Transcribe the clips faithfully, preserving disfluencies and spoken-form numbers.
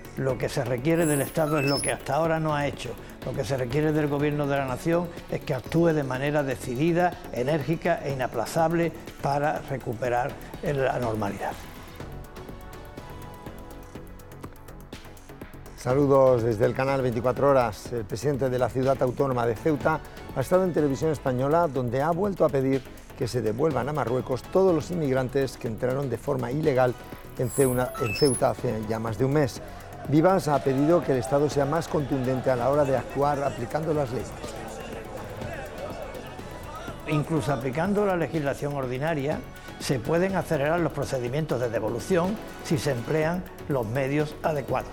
Lo que se requiere del Estado es lo que hasta ahora no ha hecho. Lo que se requiere del Gobierno de la Nación es que actúe de manera decidida, enérgica e inaplazable para recuperar la normalidad. Saludos desde el canal veinticuatro horas. El presidente de la ciudad autónoma de Ceuta ha estado en televisión española, donde ha vuelto a pedir que se devuelvan a Marruecos todos los inmigrantes que entraron de forma ilegal en Ceuta hace ya más de un mes. Vivas ha pedido que el Estado sea más contundente a la hora de actuar aplicando las leyes. Incluso aplicando la legislación ordinaria, se pueden acelerar los procedimientos de devolución si se emplean los medios adecuados.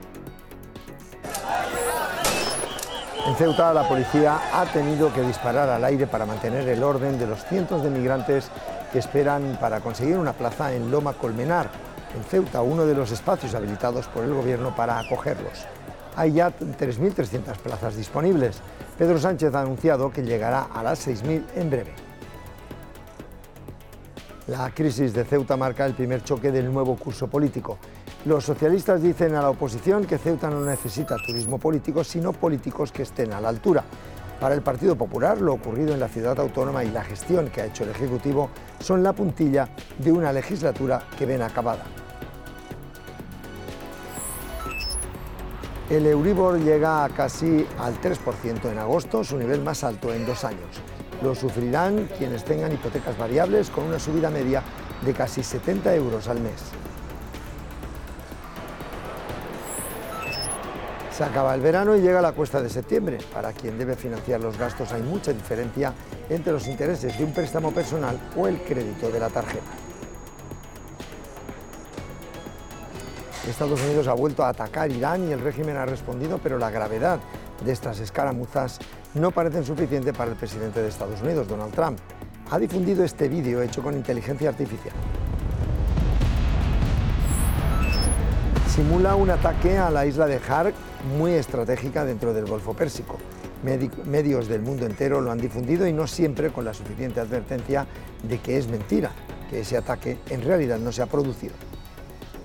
En Ceuta, la policía ha tenido que disparar al aire para mantener el orden de los cientos de migrantes que esperan para conseguir una plaza en Loma Colmenar, en Ceuta, uno de los espacios habilitados por el Gobierno para acogerlos. Hay ya tres mil trescientas plazas disponibles. Pedro Sánchez ha anunciado que llegará a las seis mil en breve. La crisis de Ceuta marca el primer choque del nuevo curso político. Los socialistas dicen a la oposición que Ceuta no necesita turismo político, sino políticos que estén a la altura. Para el Partido Popular, lo ocurrido en la ciudad autónoma y la gestión que ha hecho el Ejecutivo son la puntilla de una legislatura que ven acabada. El Euribor llega a casi al tres por ciento en agosto, su nivel más alto en dos años. Lo sufrirán quienes tengan hipotecas variables con una subida media de casi setenta euros al mes. Se acaba el verano y llega la cuesta de septiembre. Para quien debe financiar los gastos hay mucha diferencia entre los intereses de un préstamo personal o el crédito de la tarjeta. Estados Unidos ha vuelto a atacar Irán y el régimen ha respondido, pero la gravedad de estas escaramuzas no parecen suficiente para el presidente de Estados Unidos, Donald Trump. Ha difundido este vídeo hecho con inteligencia artificial. Simula un ataque a la isla de Hark, muy estratégica dentro del Golfo Pérsico. Medios del mundo entero lo han difundido y no siempre con la suficiente advertencia de que es mentira, que ese ataque en realidad no se ha producido.